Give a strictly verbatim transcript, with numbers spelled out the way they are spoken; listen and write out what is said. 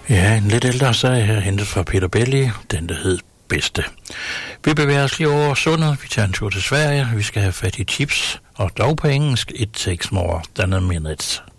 Ja, en lidt ældre sag her, hentet fra Peter Belli, den der hed Bedste. Vi bevæger os lige over sundet, vi tager en tur til Sverige, vi skal have fat i chips, og dog på engelsk, it takes more than a minute.